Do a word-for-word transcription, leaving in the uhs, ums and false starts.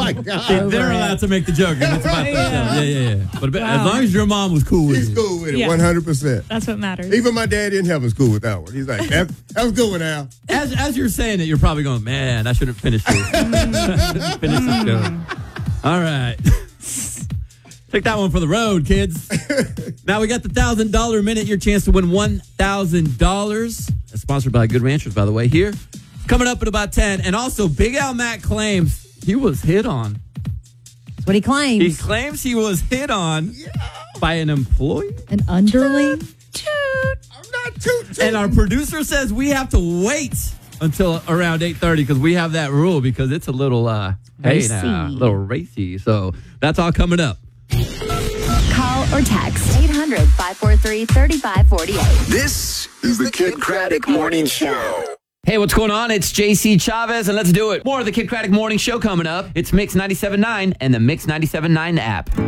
my God. See, they're allowed to make the joke. If it's about themselves. Yeah, yeah, yeah. But wow. as long as your mom was cool with She's it. She's cool with it, yeah. one hundred percent. That's what matters. Even my daddy in heaven's cool with that one. He's like, that, that was a good one, Al. As, as you're saying it, you're probably going, man, I should have finished this. Finish this joke. All right. Take that one for the road, kids. Now we got the one thousand dollars minute, your chance to win one thousand dollars. That's sponsored by Good Ranchers, by the way, here. Coming up at about ten. And also, Big Al Mack claims he was hit on. That's what he claims. He claims he was hit on yeah. by an employee. An underling? Toot. I'm not toot. And our producer says we have to wait until around eight thirty because we have that rule because it's a little, uh, racy. hey now, a little racy. So that's all coming up. Call or text eight hundred, five four three, three five four eight. This is the Kid Craddock Morning Show. Hey, what's going on? It's J C Chavez, and let's do it. More of the Kid Craddock Morning Show coming up. It's Mix ninety-seven point nine and the Mix ninety-seven point nine app.